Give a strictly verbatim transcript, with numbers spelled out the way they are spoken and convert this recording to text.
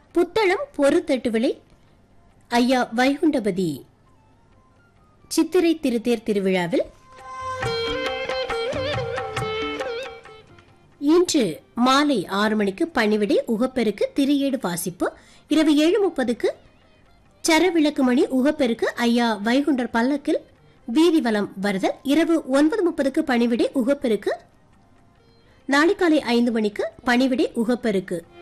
புத்தளம் பொறுத்தட்டு விலை ஐயா வைகுண்டபதி சித்திரை திருத்தேர் திருவிழாவில் இன்று மாலை ஆறு மணிக்கு பணிவிடை உகப்பெருக்கு திரியேடு வாசிப்பு, இரவு ஏழு முப்பதுக்கு சரவிளக்கு மணி உகப்பெருக்கு ஐயா வைகுண்டர் பல்லக்கில் வீதிவலம் வருதல், இரவு ஒன்பது முப்பதுக்கு பணிவிடை உகப்பெருக்கு, நாளை காலை ஐந்து மணிக்கு பணிவிடை உகப்பெருக்கு